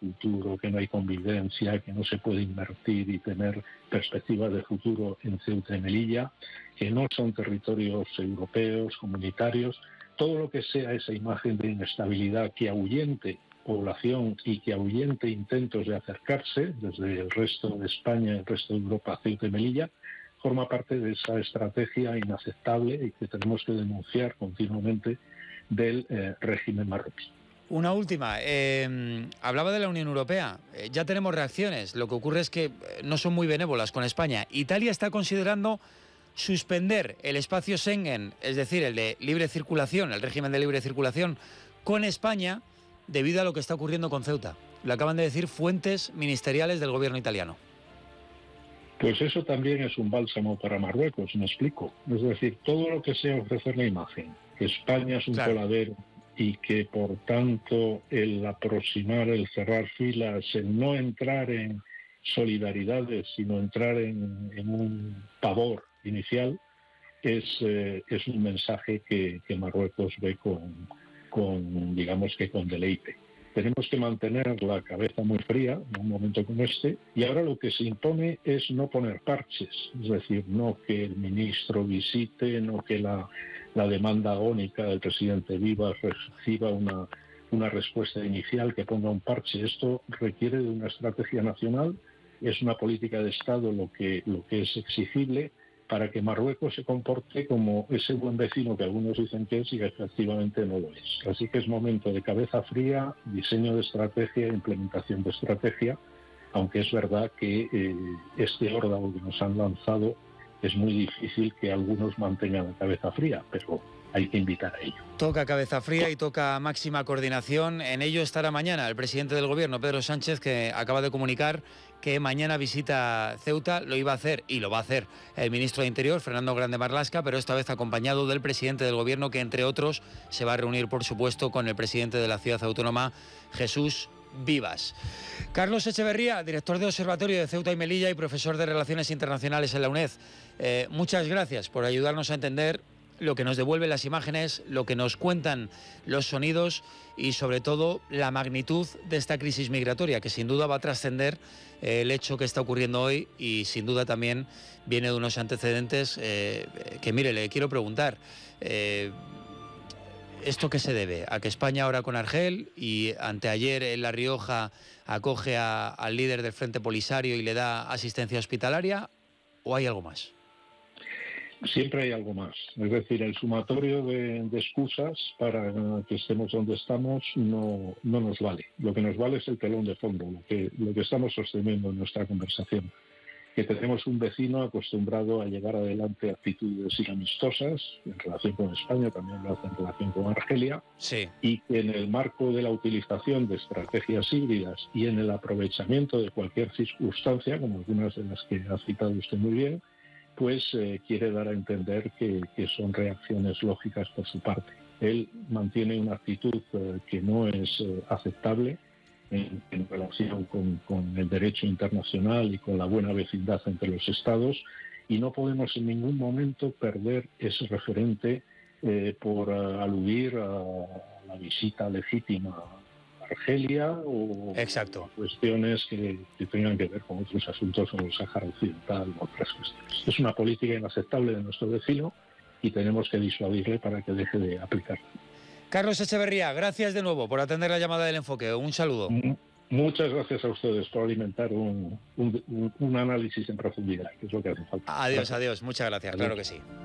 futuro, que no hay convivencia, que no se puede invertir y tener perspectivas de futuro en Ceuta y Melilla, que no son territorios europeos, comunitarios. Todo lo que sea esa imagen de inestabilidad que ahuyente población y que ahuyente intentos de acercarse desde el resto de España, el resto de Europa, Ceuta y Melilla, forma parte de esa estrategia inaceptable y que tenemos que denunciar continuamente del régimen marroquí. Una última, hablaba de la Unión Europea, ya tenemos reacciones, lo que ocurre es que no son muy benévolas con España. Italia está considerando suspender el espacio Schengen, es decir, el de libre circulación, el régimen de libre circulación con España, debido a lo que está ocurriendo con Ceuta. Lo acaban de decir fuentes ministeriales del gobierno italiano. Pues eso también es un bálsamo para Marruecos, me explico. Es decir, todo lo que sea ofrecer la imagen, que España es un coladero y que por tanto el aproximar, el cerrar filas, el no entrar en solidaridades, sino entrar en un pavor inicial, es un mensaje que Marruecos ve digamos que con deleite. Tenemos que mantener la cabeza muy fría en un momento como este, y ahora lo que se impone es no poner parches, es decir, no que el ministro visite, no que la demanda agónica del presidente Vivas reciba una respuesta inicial que ponga un parche. Esto requiere de una estrategia nacional, es una política de Estado lo que es exigible para que Marruecos se comporte como ese buen vecino que algunos dicen que es y que efectivamente no lo es. Así que es momento de cabeza fría, diseño de estrategia e implementación de estrategia, aunque es verdad que este órdago que nos han lanzado es muy difícil que algunos mantengan la cabeza fría, pero hay que invitar a ello. Toca cabeza fría y toca máxima coordinación. En ello estará mañana el presidente del gobierno, Pedro Sánchez, que acaba de comunicar que mañana visita Ceuta. Lo iba a hacer y lo va a hacer el ministro de Interior, Fernando Grande Marlaska, pero esta vez acompañado del presidente del gobierno, que entre otros se va a reunir, por supuesto, con el presidente de la ciudad autónoma, Jesús Vivas. Carlos Echeverría, director de Observatorio de Ceuta y Melilla y profesor de Relaciones Internacionales en la UNED. Muchas gracias por ayudarnos a entender lo que nos devuelven las imágenes, lo que nos cuentan los sonidos y sobre todo la magnitud de esta crisis migratoria, que sin duda va a trascender el hecho que está ocurriendo hoy y sin duda también viene de unos antecedentes que, mire, le quiero preguntar, ¿esto qué se debe? ¿A que España ahora con Argel y anteayer en La Rioja acoge al líder del Frente Polisario y le da asistencia hospitalaria, o hay algo más? Siempre hay algo más. Es decir, el sumatorio de excusas para que estemos donde estamos no nos vale. Lo que nos vale es el telón de fondo, lo que estamos sosteniendo en nuestra conversación. Que tenemos un vecino acostumbrado a llevar adelante actitudes inamistosas en relación con España, también lo hace en relación con Argelia, sí. Y que en el marco de la utilización de estrategias híbridas y en el aprovechamiento de cualquier circunstancia, como algunas de las que ha citado usted muy bien, pues quiere dar a entender que son reacciones lógicas por su parte. Él mantiene una actitud que no es aceptable en relación con el derecho internacional y con la buena vecindad entre los Estados, y no podemos en ningún momento perder ese referente por aludir a la visita legítima Argelia o Exacto. cuestiones que tengan que ver con otros asuntos como el Sáhara Occidental o otras cuestiones. Es una política inaceptable de nuestro vecino y tenemos que disuadirle para que deje de aplicarla. Carlos Echeverría, gracias de nuevo por atender la llamada del Enfoque. Un saludo. Muchas gracias a ustedes por alimentar un análisis en profundidad, que es lo que hace falta. Adiós, gracias. Adiós. Muchas gracias, adiós. Claro que sí.